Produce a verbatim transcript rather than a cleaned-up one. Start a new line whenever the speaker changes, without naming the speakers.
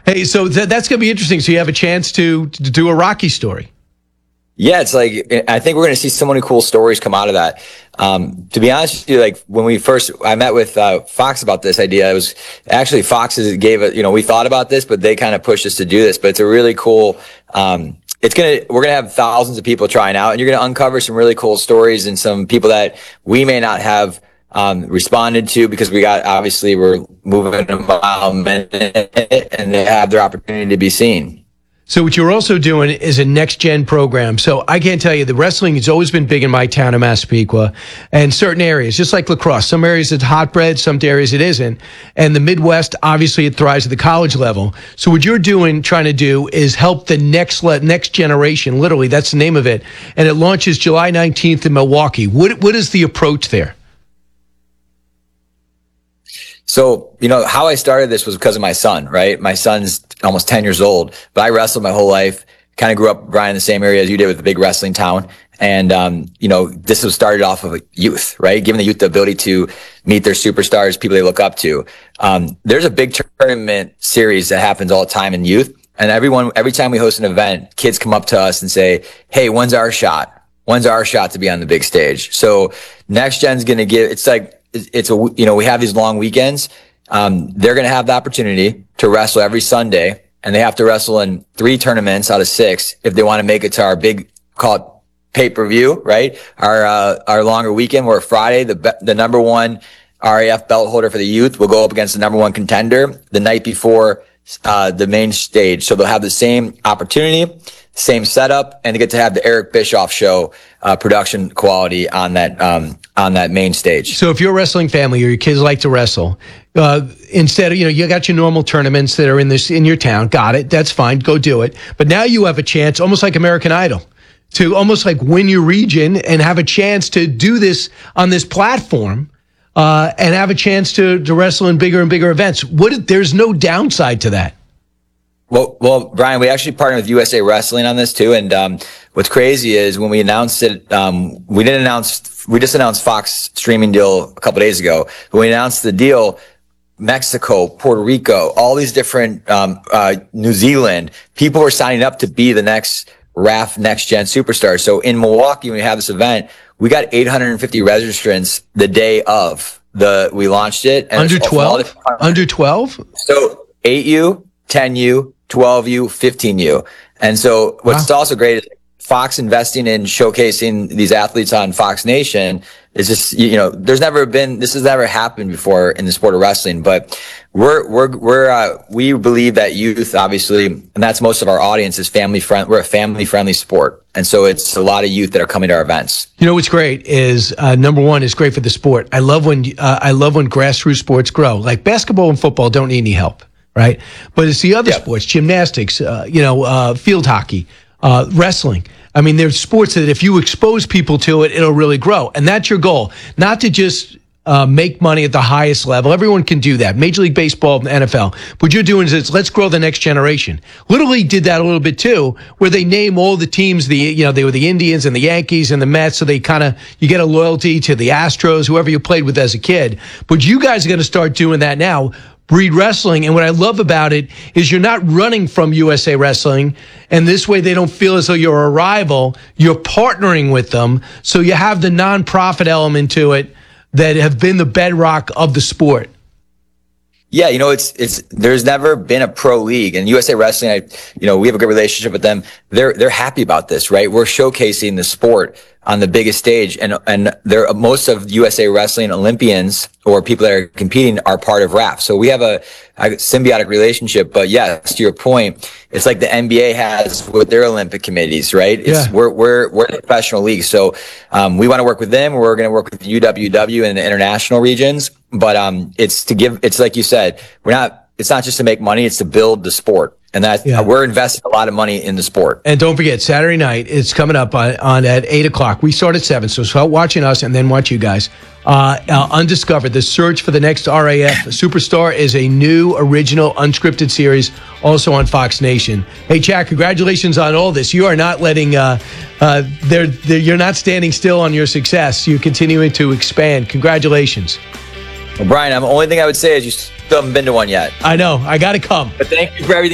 Hey, so th- that's going to be interesting. So you have a chance to, to do a Rocky story.
Yeah, it's like, I think we're going to see so many cool stories come out of that. Um, to be honest with you, like when we first, I met with uh, Fox about this idea. It was actually Fox gave it, you know, we thought about this, but they kind of pushed us to do this. But it's a really cool, um, it's going to, we're going to have thousands of people trying out, and you're going to uncover some really cool stories and some people that we may not have um, responded to, because we got, obviously we're moving a mile a minute and they have their opportunity to be seen.
So what you're also doing is a next-gen program. So I can't tell you, the wrestling has always been big in my town of Massapequa, and certain areas, just like lacrosse. Some areas it's hotbread, some areas it isn't. And the Midwest, obviously, it thrives at the college level. So what you're doing, trying to do, is help the next le- next generation. Literally, that's the name of it. And it launches July nineteenth in Milwaukee. What What is the approach there?
So, you know, how I started this was because of my son, right? My son's almost ten years old, but I wrestled my whole life. Kind of grew up, Brian, in the same area as you did, with a big wrestling town. And, um, you know, this was started off of youth, right? Giving the youth the ability to meet their superstars, people they look up to. Um, there's a big tournament series that happens all the time in youth. And everyone, every time we host an event, kids come up to us and say, hey, when's our shot? When's our shot to be on the big stage? So Next Gen's going to give, it's like, it's a, you know, we have these long weekends. Um, they're going to have the opportunity to wrestle every Sunday, and they have to wrestle in three tournaments out of six if they want to make it to our big, call it pay-per-view, right? Our, uh, our longer weekend, where Friday, the, the number one R A F belt holder for the youth will go up against the number one contender the night before, uh, the main stage. So they'll have the same opportunity, same setup, and they get to have the Eric Bischoff show, uh, production quality on that, um, on that main stage.
So if you're a wrestling family or your kids like to wrestle, uh, instead of, you know, you got your normal tournaments that are in this, in your town. Got it. That's fine. Go do it. But now you have a chance, almost like American Idol, to almost like win your region and have a chance to do this on this platform, uh, and have a chance to, to wrestle in bigger and bigger events. What, there's no downside to that.
Well, well, Brian, we actually partnered with U S A Wrestling on this too. And, um, what's crazy is when we announced it, um, we didn't announce, we just announced Fox streaming deal a couple days ago. When we announced the deal, Mexico, Puerto Rico, all these different, um, uh, New Zealand, people were signing up to be the next R A F Next Gen superstar. So in Milwaukee, when we have this event, we got eight hundred fifty registrants the day of the, we launched it. And
under twelve? Under twelve?
So eight U, ten U, twelve U, fifteen U. And so what's wow. also great is Fox investing in showcasing these athletes on Fox Nation is just, you know, there's never been, this has never happened before in the sport of wrestling, but we're, we're, we're, uh, we believe that youth, obviously, and that's most of our audience, is family friend. We're a family friendly sport. And so it's a lot of youth that are coming to our events.
You know, what's great is, uh, number one, it's great for the sport. I love when, uh, I love when grassroots sports grow. Like basketball and football don't need any help, right? But it's the other yep. sports, gymnastics, uh, you know, uh, field hockey, uh, wrestling. I mean, there's sports that if you expose people to it, it'll really grow. And that's your goal. Not to just uh, make money at the highest level. Everyone can do that. Major League Baseball and N F L. What you're doing is let's grow the next generation. Little League did that a little bit too, where they name all the teams, the, you know, they were the Indians and the Yankees and the Mets. So they kind of, you get a loyalty to the Astros, whoever you played with as a kid. But you guys are going to start doing that now. Breed Wrestling. And what I love about it is you're not running from U S A Wrestling, and this way they don't feel as though you're a rival. You're partnering with them, so you have the nonprofit element to it that have been the bedrock of the sport.
Yeah, you know, it's it's there's never been a pro league, and U S A Wrestling, I, you know, we have a good relationship with them. They're they're happy about this, right? We're showcasing the sport on the biggest stage, and and they're most of U S A Wrestling Olympians or people that are competing are part of R A F. So we have a, a symbiotic relationship. But yes, to your point, it's like the N B A has with their Olympic committees, right? It's,
yeah.
We're we're we're a professional league, so um, we want to work with them. We're going to work with U W W in the international regions. But um, it's to give. It's like you said, we're not. It's not just to make money. It's to build the sport. And that yeah. uh, we're investing a lot of money in the sport.
And don't forget, Saturday night, it's coming up on, on at eight o'clock. We start at seven, so start watching us and then watch you guys. Uh, uh, Undiscovered, the search for the next R A F superstar is a new, original, unscripted series, also on Fox Nation. Hey, Chad, congratulations on all this. You are not letting, uh, uh, they're, they're, you're not standing still on your success. You're continuing to expand. Congratulations.
Well, Brian, the only thing I would say is you still haven't been to one yet.
I know. I got to come.
But thank you for everything.